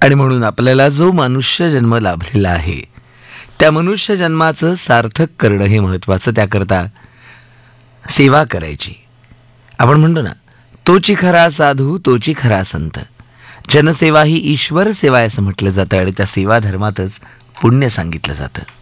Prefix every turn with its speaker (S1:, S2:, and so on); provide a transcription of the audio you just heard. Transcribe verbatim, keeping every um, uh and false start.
S1: आणि म्हणून आपल्याला जो मनुष्य जन्म लाभलेला आहे त्या मनुष्य जन्माचं सार्थक करणं हे महत्त्वाचं. त्याकरता सेवा करायची. आपण म्हणतो ना, तोची खरा साधू तोची खरा संत. जनसेवा ही ईश्वर सेवा आहे असं म्हटलं जातं आणि त्या सेवा धर्मातच पुण्य सांगितलं जातं.